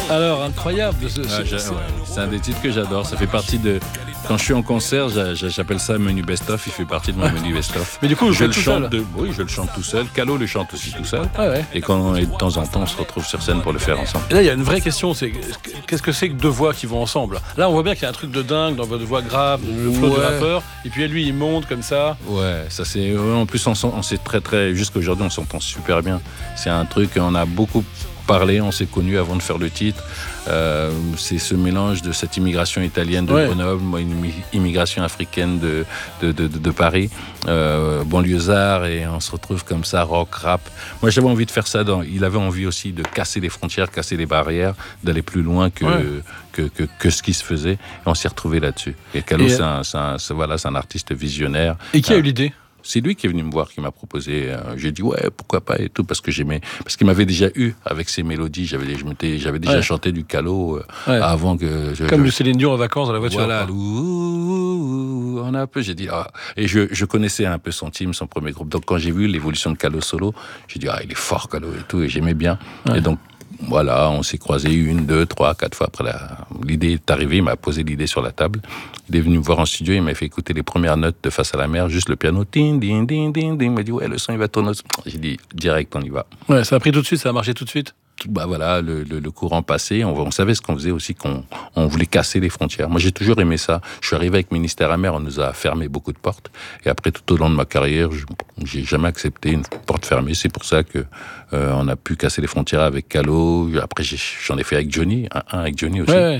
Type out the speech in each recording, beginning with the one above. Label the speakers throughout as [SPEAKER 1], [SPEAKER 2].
[SPEAKER 1] Alors, incroyable.
[SPEAKER 2] C'est un des titres que j'adore. Ça fait partie de... Quand je suis en concert, j'appelle ça menu best-of. Il fait partie de mon menu best-of.
[SPEAKER 1] Mais du coup, je le chante
[SPEAKER 2] Oui, je le chante tout seul. Calo le chante aussi tout seul.
[SPEAKER 1] Ah ouais.
[SPEAKER 2] Et de temps en temps, on se retrouve sur scène pour le faire ensemble.
[SPEAKER 1] Et là, il y a une vraie question, c'est qu'est-ce que c'est que deux voix qui vont ensemble? Là, on voit bien qu'il y a un truc de dingue dans votre voix grave, le flow du rappeur, et puis lui, il monte comme ça.
[SPEAKER 2] Ouais, ça c'est... En plus, on s'est très... Jusqu'à aujourd'hui, on s'entend super bien. C'est un truc, on a beaucoup parlé, on s'est connus avant de faire le titre. C'est ce mélange de cette immigration italienne de Grenoble, moi une immigration africaine de Paris, banlieusard, et on se retrouve comme ça, rock, rap. Moi j'avais envie de faire ça, il avait envie aussi de casser les frontières, casser les barrières, d'aller plus loin que ce qui se faisait, et on s'est retrouvé là-dessus. Et Calo, c'est un artiste visionnaire.
[SPEAKER 1] Et qui a eu l'idée?
[SPEAKER 2] C'est lui qui est venu me voir, qui m'a proposé. J'ai dit ouais, pourquoi pas et tout, parce qu'il m'avait déjà eu avec ses mélodies. J'avais déjà chanté du Calo avant que.
[SPEAKER 1] Comme du Céline Dion en vacances dans la voiture.
[SPEAKER 2] Voilà, on a un peu. J'ai dit et je connaissais un peu son team, son premier groupe. Donc quand j'ai vu l'évolution de Calo solo, j'ai dit il est fort Calo et tout, et j'aimais bien. Et donc voilà, on s'est croisés 1, 2, 3, 4 fois après l'idée est arrivée. Il m'a posé l'idée sur la table. Il est venu me voir en studio, il m'a fait écouter les premières notes de Face à la mer, juste le piano. Ding, ding, ding, ding, ding. Il m'a dit le son il va tourner. J'ai dit direct, on y va.
[SPEAKER 1] Ouais, ça a pris tout de suite, ça a marché tout de suite.
[SPEAKER 2] Voilà, le courant passé, on savait ce qu'on faisait aussi, qu'on voulait casser les frontières. Moi, j'ai toujours aimé ça. Je suis arrivé avec Ministère Amer, on nous a fermé beaucoup de portes. Et après, tout au long de ma carrière, j'ai jamais accepté une porte fermée. C'est pour ça que on a pu casser les frontières avec Calo. Après, j'en ai fait avec Johnny, avec Johnny aussi.
[SPEAKER 1] Ouais.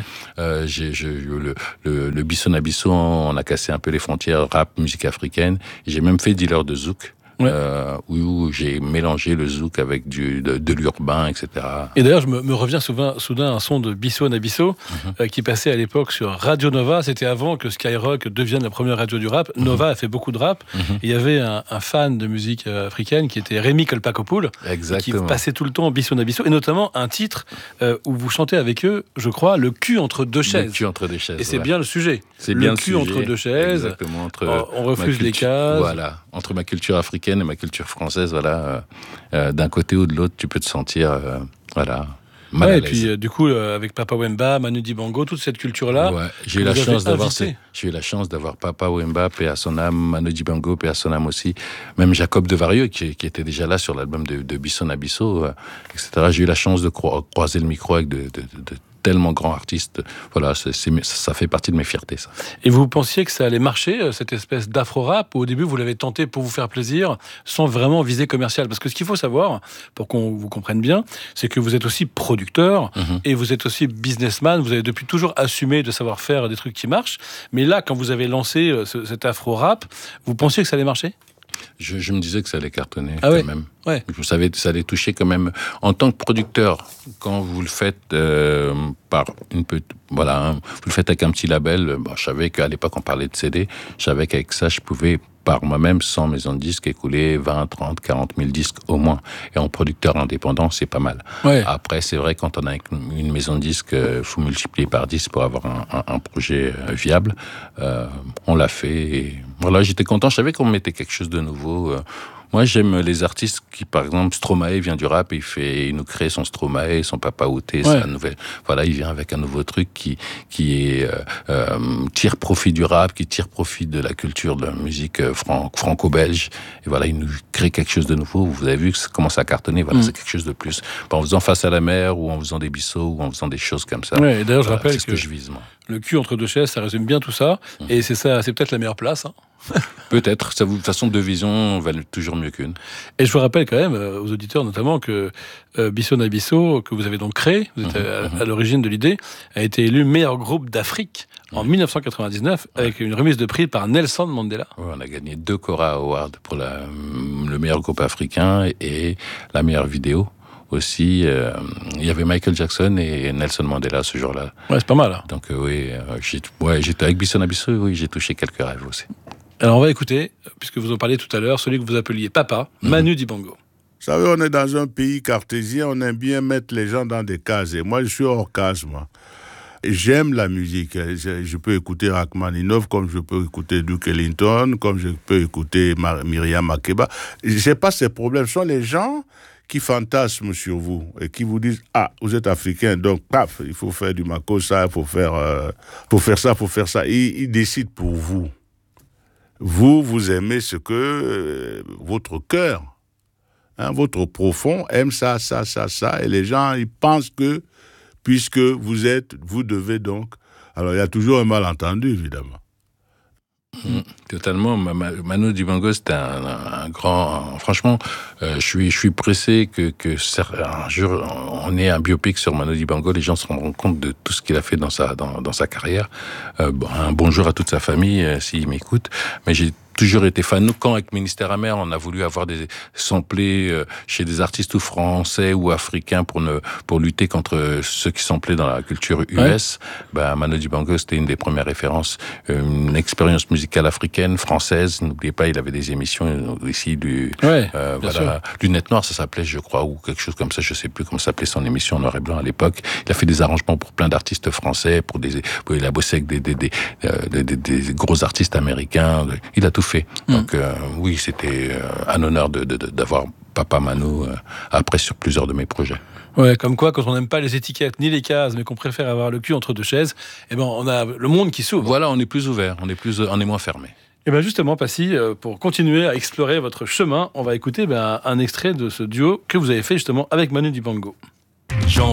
[SPEAKER 2] Le Bisson à Bisson, on a cassé un peu les frontières rap, musique africaine. Et j'ai même fait dealer de zouk. Où j'ai mélangé le zouk avec de l'urbain, etc.
[SPEAKER 1] Et d'ailleurs, je me reviens soudain un son de Bisso Nabisso qui passait à l'époque sur Radio Nova. C'était avant que Skyrock devienne la première radio du rap. Nova a fait beaucoup de rap. Et il y avait un fan de musique africaine qui était Rémi Kolpakopoul, qui passait tout le temps Bisso Nabisso, et notamment un titre où vous chantez avec eux, je crois, le cul entre deux chaises.
[SPEAKER 2] Le cul entre deux chaises.
[SPEAKER 1] Et c'est bien le sujet.
[SPEAKER 2] C'est bien
[SPEAKER 1] le cul entre deux chaises.
[SPEAKER 2] Exactement.
[SPEAKER 1] On refuse les cases.
[SPEAKER 2] Voilà. Entre ma culture africaine et ma culture française, voilà, d'un côté ou de l'autre, tu peux te sentir, mal à l'aise.
[SPEAKER 1] Et puis du coup, avec Papa Wemba, Manu Dibango, toute cette culture-là,
[SPEAKER 2] j'ai eu la chance d'avoir Papa Wemba, paix à son âme, Manu Dibango, paix à son âme aussi, même Jacob de Varieux, qui était déjà là sur l'album de Bisson à Bisso, etc. J'ai eu la chance de croiser le micro avec de tellement grands artistes. Voilà, ça fait partie de mes fiertés, ça.
[SPEAKER 1] Et vous pensiez que ça allait marcher, cette espèce d'afro-rap, ou au début vous l'avez tenté pour vous faire plaisir, sans vraiment viser commercial? Parce que ce qu'il faut savoir, pour qu'on vous comprenne bien, c'est que vous êtes aussi producteur, et vous êtes aussi businessman. Vous avez depuis toujours assumé de savoir faire des trucs qui marchent. Mais là, quand vous avez lancé cet afro-rap, vous pensiez que ça allait marcher?
[SPEAKER 2] Je me disais que ça allait cartonner même.
[SPEAKER 1] Ouais.
[SPEAKER 2] Je savais que ça allait toucher quand même. En tant que producteur, quand vous le faites par vous le faites avec un petit label. Je savais qu'à l'époque on parlait de CD. Je savais qu'avec ça, je pouvais par moi-même, sans maison de disques, écouler 20, 30, 40 000 disques au moins. Et en producteur indépendant, c'est pas mal.
[SPEAKER 1] Ouais.
[SPEAKER 2] Après, c'est vrai, quand on a une maison de disques, faut multiplier par 10 pour avoir un projet viable. On l'a fait. Et voilà, j'étais content. Je savais qu'on mettait quelque chose de nouveau. Moi, j'aime les artistes qui, par exemple, Stromae vient du rap, il nous crée son Stromae, son Papa Outé, sa nouvelle. Voilà, il vient avec un nouveau truc qui tire profit du rap, qui tire profit de la culture de la musique franco-belge. Et voilà, il nous crée quelque chose de nouveau. Vous avez vu que ça commence à cartonner. Voilà, c'est quelque chose de plus. En faisant Face à la mer, ou en faisant des bisseaux, ou en faisant des choses comme ça.
[SPEAKER 1] Ouais, et d'ailleurs, je rappelle
[SPEAKER 2] c'est ce que je vise, moi.
[SPEAKER 1] Le cul entre deux chaises, ça résume bien tout ça. Et c'est peut-être la meilleure place.
[SPEAKER 2] Peut-être. De toute façon, deux visions valent toujours mieux qu'une.
[SPEAKER 1] Et je vous rappelle quand même, aux auditeurs notamment, que Bisson à Bisso, que vous avez donc créé, vous êtes à l'origine de l'idée, a été élu meilleur groupe d'Afrique en 1999, avec une remise de prix par Nelson Mandela.
[SPEAKER 2] Ouais, on a gagné 2 Cora Awards pour le meilleur groupe africain et la meilleure vidéo. Aussi, il y avait Michael Jackson et Nelson Mandela ce jour-là.
[SPEAKER 1] Ouais, c'est pas mal.
[SPEAKER 2] Donc j'étais avec Bisson à Bisso, j'ai touché quelques rêves aussi.
[SPEAKER 1] Alors on va écouter, puisque vous en parliez tout à l'heure, celui que vous appeliez Papa, Manu Dibango.
[SPEAKER 3] Vous savez, on est dans un pays cartésien, on aime bien mettre les gens dans des cases. Et moi, je suis hors case, moi. J'aime la musique. Je peux écouter Rachmaninoff comme je peux écouter Duke Ellington, comme je peux écouter Myriam Makeba. J'ai pas ces problèmes. Ce sont les gens qui fantasment sur vous et qui vous disent « Ah, vous êtes africain, donc paf, il faut faire du makossa, il faut faire ça, il faut faire ça. » Ils décident pour vous. Vous aimez ce que votre cœur, votre profond aime ça, et les gens, ils pensent que, puisque vous devez donc... Alors, il y a toujours un malentendu, évidemment.
[SPEAKER 2] Totalement. Manu Dibango, c'était un grand... Franchement, je suis pressé que un jour, on ait un biopic sur Manu Dibango. Les gens se rendront compte de tout ce qu'il a fait dans sa carrière. Un bonjour à toute sa famille, s'il m'écoute. Mais j'ai toujours été fan. Nous, quand avec Ministère Amer, on a voulu avoir des samplés chez des artistes ou français ou africains pour lutter contre ceux qui samplaient dans la culture US. Ouais. Manu Dibango, c'était une des premières références. Une expérience musicale africaine, française. N'oubliez pas, il avait des émissions ici du Lunettes Noires, ça s'appelait, je crois, ou quelque chose comme ça. Je sais plus comment s'appelait son émission en noir et blanc à l'époque. Il a fait des arrangements pour plein d'artistes français, il a bossé avec des gros artistes américains. Il a tout fait. Donc oui, c'était un honneur d'avoir Papa Manu après sur plusieurs de mes projets.
[SPEAKER 1] Ouais, comme quoi, quand on n'aime pas les étiquettes ni les cases, mais qu'on préfère avoir le cul entre deux chaises, on a le monde qui s'ouvre.
[SPEAKER 2] Voilà, on est plus ouvert, on est moins fermé.
[SPEAKER 1] Et bien justement, Passy, pour continuer à explorer votre chemin, on va écouter un extrait de ce duo que vous avez fait justement avec Manu Dibango.
[SPEAKER 4] Jean